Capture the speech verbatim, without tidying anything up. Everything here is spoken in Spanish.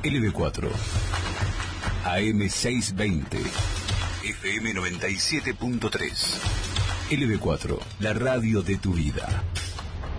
L B cuatro, A M seiscientos veinte, F M noventa y siete punto tres. L B cuatro, la radio de tu vida.